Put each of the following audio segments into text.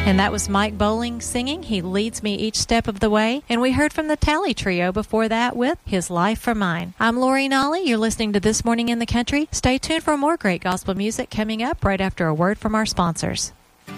And that was Mike Bowling singing He Leads Me Each Step of the Way. And we heard from the Tally Trio before that with His Life for Mine. I'm Lori Nolly. You're listening to This Morning in the Country. Stay tuned for more great gospel music coming up right after a word from our sponsors.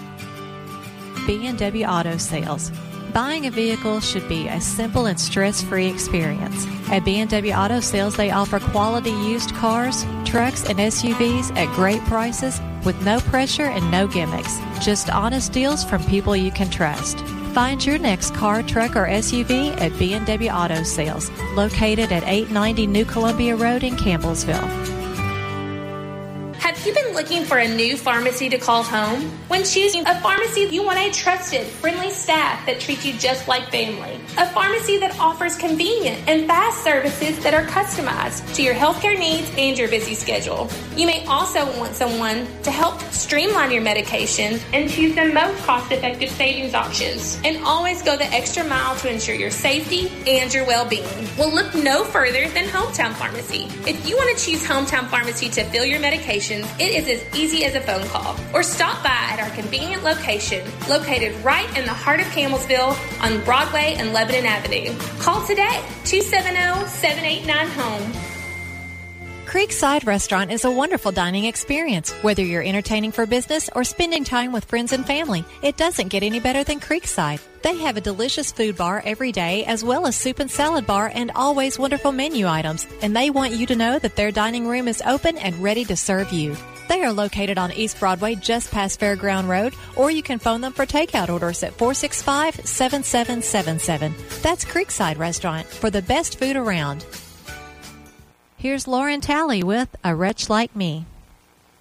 B&W Auto Sales. Buying a vehicle should be a simple and stress-free experience. At B&W Auto Sales, they offer quality used cars, trucks, and SUVs at great prices with no pressure and no gimmicks. Just honest deals from people you can trust. Find your next car, truck, or SUV at B&W Auto Sales, located at 890 New Columbia Road in Campbellsville. Have you been looking for a new pharmacy to call home? When choosing a pharmacy, you want a trusted, friendly staff that treats you just like family. A pharmacy that offers convenient and fast services that are customized to your healthcare needs and your busy schedule. You may also want someone to help streamline your medication and choose the most cost-effective savings options. And always go the extra mile to ensure your safety and your well-being. Well, look no further than Hometown Pharmacy. If you want to choose Hometown Pharmacy to fill your medication, it is as easy as a phone call. Or stop by at our convenient location, located right in the heart of Campbellsville on Broadway and Lebanon Avenue. Call today, 270-789-HOME. Creekside Restaurant is a wonderful dining experience. Whether you're entertaining for business or spending time with friends and family, it doesn't get any better than Creekside. They have a delicious food bar every day, as well as soup and salad bar and always wonderful menu items. And they want you to know that their dining room is open and ready to serve you. They are located on East Broadway, just past Fairground Road, or you can phone them for takeout orders at 465-7777. That's Creekside Restaurant for the best food around. Here's Lauren Talley with A Wretch Like Me.